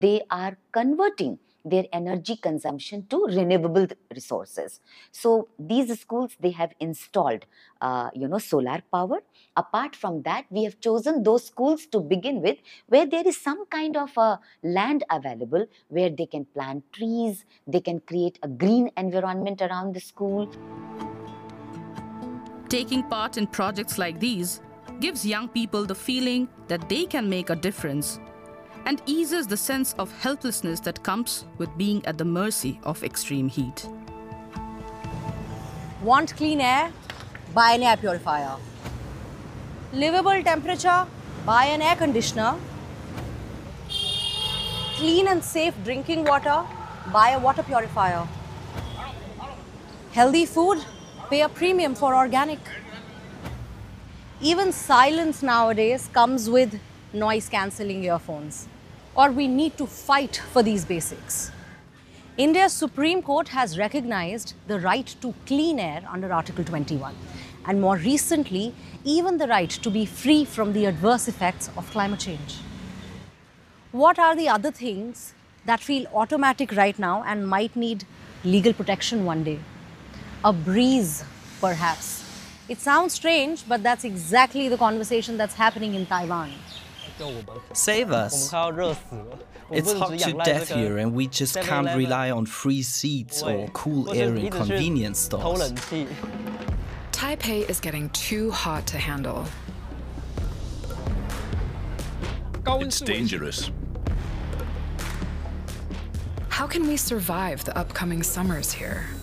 they are converting their energy consumption to renewable resources. So these schools, they have installed, solar power. Apart from that, we have chosen those schools to begin with where there is some kind of a land available where they can plant trees, they can create a green environment around the school. Taking part in projects like these gives young people the feeling that they can make a difference and eases the sense of helplessness that comes with being at the mercy of extreme heat. Want clean air? Buy an air purifier. Livable temperature? Buy an air conditioner. Clean and safe drinking water? Buy a water purifier. Healthy food? Pay a premium for organic. Even silence nowadays comes with noise-cancelling earphones. Or we need to fight for these basics. India's Supreme Court has recognized the right to clean air under Article 21, and more recently, even the right to be free from the adverse effects of climate change. What are the other things that feel automatic right now and might need legal protection one day? A breeze, perhaps. It sounds strange, but that's exactly the conversation that's happening in Taiwan. Save us. It's hot to death here and we just can't rely on free seats or cool air in convenience stores. Taipei is getting too hot to handle. It's dangerous. How can we survive the upcoming summers here?